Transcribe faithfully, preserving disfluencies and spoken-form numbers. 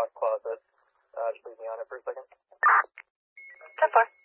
locked closet. Uh, just leave me on it for a second. ten four.